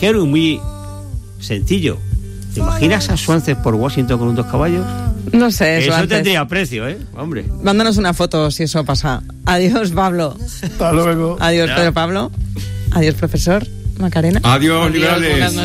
ligero y muy sencillo. ¿Te imaginas a Swances por Washington con 2 caballos? No sé, eso Swances. tendría precio, hombre. Mándanos una foto si eso pasa. Adiós, Pablo. Hasta luego. Adiós, Pedro Pablo. Adiós, profesor Macarena. Adiós, liberales.